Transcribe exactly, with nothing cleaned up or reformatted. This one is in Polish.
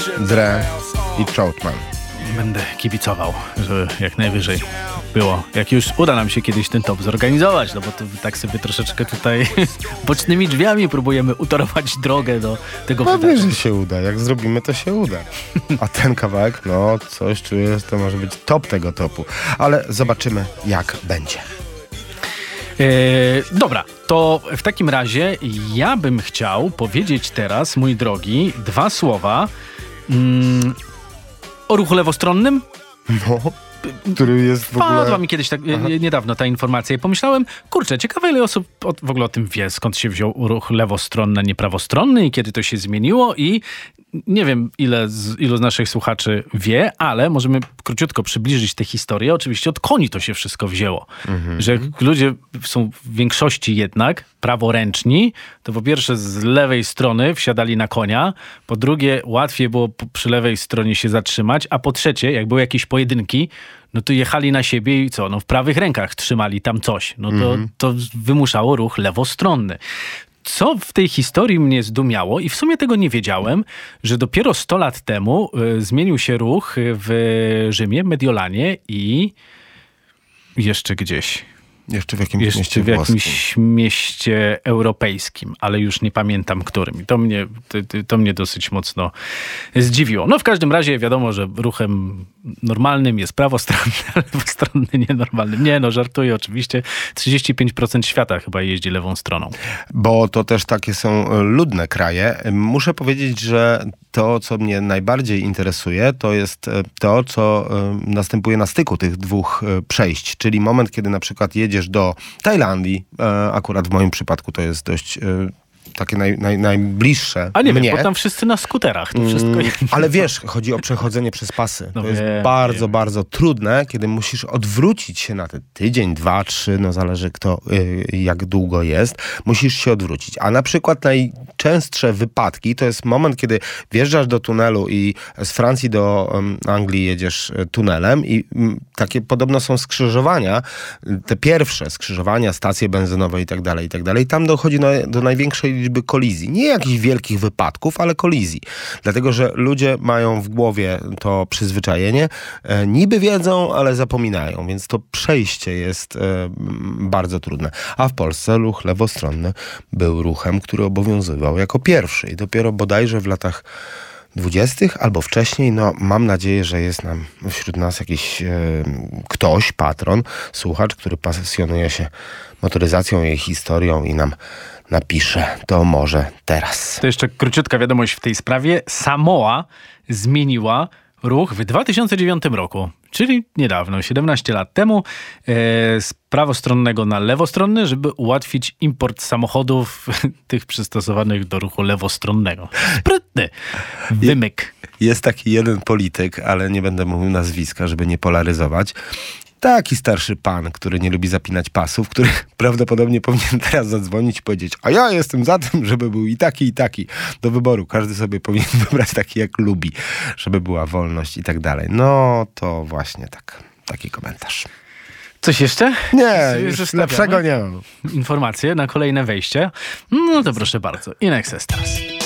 Dre i Troutman. Będę kibicował, żeby jak najwyżej było. Jak już uda nam się kiedyś ten top zorganizować, no bo to tak sobie troszeczkę tutaj bocznymi drzwiami próbujemy utorować drogę do tego Pewnie, wydarzenia. że się uda. Jak zrobimy, to się uda. A ten kawałek, no coś czuję, że to może być top tego topu. Ale zobaczymy, jak będzie. E, dobra, to w takim razie ja bym chciał powiedzieć teraz, mój drogi, dwa słowa mm, o ruchu lewostronnym. No, który jest w ogóle... Padła mi kiedyś tak Aha. niedawno ta informacja i pomyślałem, kurczę, ciekawe ile osób od, w ogóle o tym wie, skąd się wziął ruch lewostronny, a nie prawostronny i kiedy to się zmieniło i nie wiem ile z, ilu z naszych słuchaczy wie, ale możemy króciutko przybliżyć tę historię. Oczywiście od koni to się wszystko wzięło. Mhm. Że ludzie są w większości jednak praworęczni, to po pierwsze z lewej strony wsiadali na konia, po drugie łatwiej było przy lewej stronie się zatrzymać, a po trzecie, jak były jakieś pojedynki, no to jechali na siebie i co? No w prawych rękach trzymali tam coś. No to, mhm. to wymuszało ruch lewostronny. Co w tej historii mnie zdumiało i w sumie tego nie wiedziałem, że dopiero sto lat temu y, zmienił się ruch w Rzymie, Mediolanie i jeszcze gdzieś. Jeszcze w jakimś Jeszcze mieście w jakimś mieście europejskim, ale już nie pamiętam którym. I to mnie, to, to mnie dosyć mocno zdziwiło. No w każdym razie wiadomo, że ruchem normalnym jest prawostronny, ale lewostronny nienormalnym. Nie no, żartuję oczywiście. trzydzieści pięć procent świata chyba jeździ lewą stroną. Bo to też takie są ludne kraje. Muszę powiedzieć, że to, co mnie najbardziej interesuje, to jest to, co następuje na styku tych dwóch przejść. Czyli moment, kiedy na przykład jedziesz do Tajlandii. Akurat w moim przypadku to jest dość takie naj, naj, najbliższe A nie mnie. wiem, bo tam wszyscy na skuterach. To wszystko mm, ale wiesz, chodzi o przechodzenie przez pasy. No to jest wiem, bardzo, wiem. bardzo trudne, kiedy musisz odwrócić się na ten tydzień, dwa, trzy, no zależy kto, yy, jak długo jest. Musisz się odwrócić. A na przykład najczęstsze wypadki to jest moment, kiedy wjeżdżasz do tunelu i z Francji do um, Anglii jedziesz tunelem i um, takie podobno są skrzyżowania, te pierwsze skrzyżowania, stacje benzynowe i tak dalej, i tak dalej. Tam dochodzi na, do największej liczby kolizji. Nie jakichś wielkich wypadków, ale kolizji. Dlatego, że ludzie mają w głowie to przyzwyczajenie. E, niby wiedzą, ale zapominają, więc to przejście jest e, bardzo trudne. A w Polsce ruch lewostronny był ruchem, który obowiązywał jako pierwszy. I dopiero bodajże w latach dwudziestych albo wcześniej, no mam nadzieję, że jest nam wśród nas jakiś e, ktoś, patron, słuchacz, który pasjonuje się motoryzacją, jej historią i nam napisze, to może teraz. To jeszcze króciutka wiadomość w tej sprawie. Samoa zmieniła ruch w dwa tysiące dziewiątym roku, czyli niedawno, siedemnaście lat temu, e, z prawostronnego na lewostronny, żeby ułatwić import samochodów tych przystosowanych do ruchu lewostronnego. Sprytny wymyk. Jest taki jeden polityk, ale nie będę mówił nazwiska, żeby nie polaryzować. Taki starszy pan, który nie lubi zapinać pasów, który prawdopodobnie powinien teraz zadzwonić i powiedzieć, a ja jestem za tym, żeby był i taki, i taki. Do wyboru. Każdy sobie powinien wybrać taki, jak lubi, żeby była wolność i tak dalej. No to właśnie tak, taki komentarz. Coś jeszcze? Nie, już już lepszego nie mam. Informacje na kolejne wejście. No to proszę bardzo. In Excess teraz.